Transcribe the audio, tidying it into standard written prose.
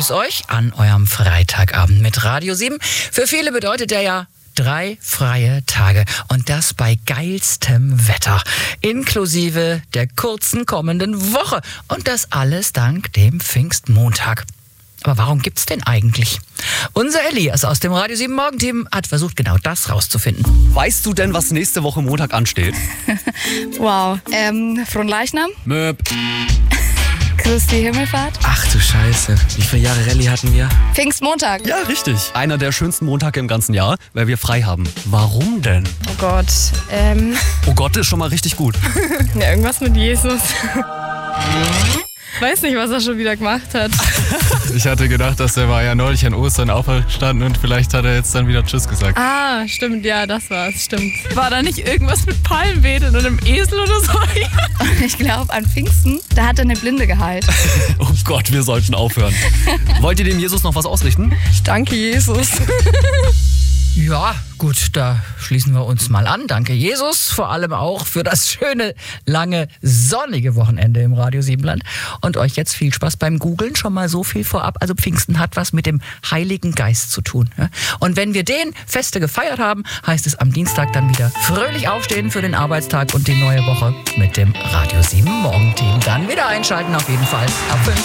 grüß euch an eurem Freitagabend mit Radio 7. Für viele bedeutet der ja 3 freie Tage und das bei geilstem Wetter, inklusive der kurzen kommenden Woche und das alles dank dem Pfingstmontag. Aber warum gibt's den eigentlich? Unser Elias aus dem Radio 7 Morgenteam hat versucht, genau das rauszufinden. Weißt du denn, was nächste Woche Montag ansteht? Wow. Fronleichnam? Möp. Christi Himmelfahrt? Ach du Scheiße, wie viele Jahre Rallye hatten wir? Pfingstmontag? Ja, richtig. Einer der schönsten Montage im ganzen Jahr, weil wir frei haben. Warum denn? Oh Gott. Oh Gott, ist schon mal richtig gut. Ja, irgendwas mit Jesus. Weiß nicht, was er schon wieder gemacht hat. Ich hatte gedacht, dass er war ja neulich an Ostern auferstanden und vielleicht hat er jetzt dann wieder Tschüss gesagt. Ah, stimmt, ja, das war's, stimmt. War da nicht irgendwas mit Palmwedeln und einem Esel oder so? Ich glaube, an Pfingsten, da hat er eine Blinde geheilt. Oh Gott, wir sollten aufhören. Wollt ihr dem Jesus noch was ausrichten? Ich danke Jesus. Ja, gut, da schließen wir uns mal an. Danke, Jesus, vor allem auch für das schöne, lange, sonnige Wochenende im Radio 7 Land. Und euch jetzt viel Spaß beim Googlen, schon mal so viel vorab. Also Pfingsten hat was mit dem Heiligen Geist zu tun. Ja? Und wenn wir den Feste gefeiert haben, heißt es am Dienstag dann wieder fröhlich aufstehen für den Arbeitstag und die neue Woche mit dem Radio 7 Morgenteam. Dann wieder einschalten auf jeden Fall. Ab 5.